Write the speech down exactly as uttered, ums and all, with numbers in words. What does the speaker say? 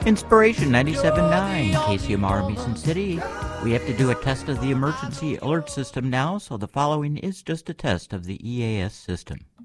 Inspiration ninety-seven point nine, K C M R Mason City. We have to do a test of the emergency alert system now, so the following is just a test of the E A S system.